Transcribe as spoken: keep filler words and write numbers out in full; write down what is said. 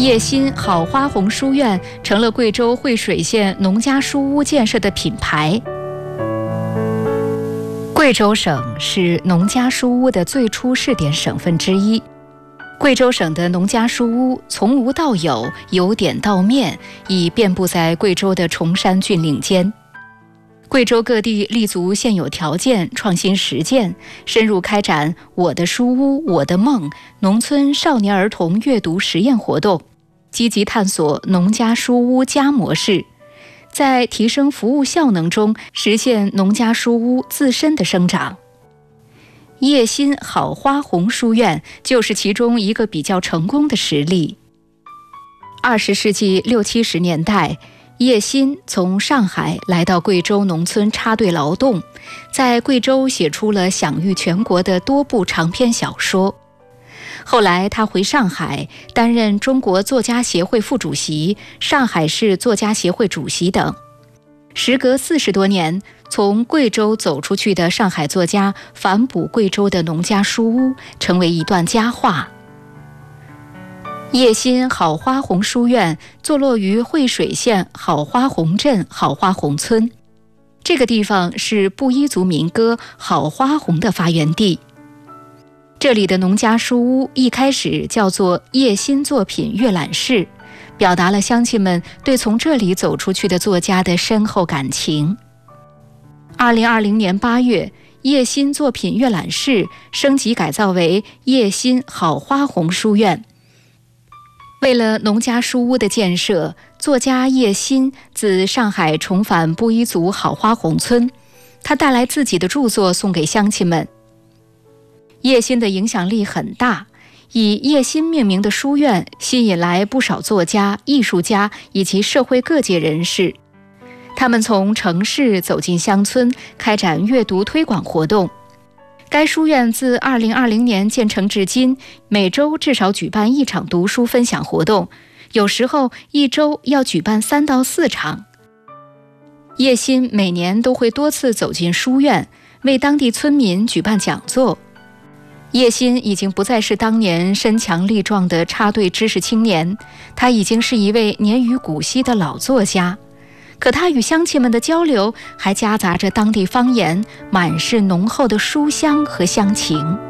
叶心好花红书院成了贵州惠水县农家书屋建设的品牌。贵州省是农家书屋的最初试点省份之一。贵州省的农家书屋从无到有，由点到面，已遍布在贵州的崇山峻岭间。贵州各地立足现有条件，创新实践，深入开展“我的书屋，我的梦”农村少年儿童阅读实验活动，积极探索农家书屋加模式，在提升服务效能中实现农家书屋自身的生长。叶心好花红书院就是其中一个比较成功的实例。二十世纪六七十年代，叶心从上海来到贵州农村插队劳动，在贵州写出了享誉全国的多部长篇小说。后来他回上海，担任中国作家协会副主席、上海市作家协会主席等。时隔四十多年，从贵州走出去的上海作家反哺贵州的农家书屋，成为一段佳话。叶心好花红书院坐落于惠水县好花红镇好花红村，这个地方是布依族民歌好花红的发源地。这里的农家书屋一开始叫做叶心作品阅览室，表达了乡亲们对从这里走出去的作家的深厚感情。二零二零年八月，叶心作品阅览室升级改造为叶心好花红书院。为了农家书屋的建设，作家叶心自上海重返布依族好花红村，他带来自己的著作送给乡亲们。叶心的影响力很大，以叶心命名的书院吸引来不少作家、艺术家以及社会各界人士。他们从城市走进乡村，开展阅读推广活动。该书院自二零二零年建成至今，每周至少举办一场读书分享活动，有时候一周要举办三到四场。叶心每年都会多次走进书院，为当地村民举办讲座。叶心已经不再是当年身强力壮的插队知识青年，他已经是一位年逾古稀的老作家。可他与乡亲们的交流还夹杂着当地方言，满是浓厚的书香和乡情。